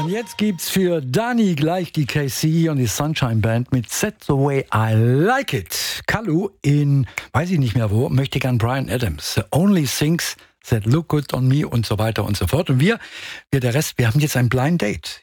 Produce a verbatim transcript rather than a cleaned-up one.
Und jetzt gibt's für Dani gleich die K C und die Sunshine Band mit Set the Way I Like It. Kalu in, weiß ich nicht mehr wo, möchte gern Bryan Adams. The Only Things That Look Good on Me und so weiter und so fort. Und wir, wir der Rest, wir haben jetzt ein Blind Date.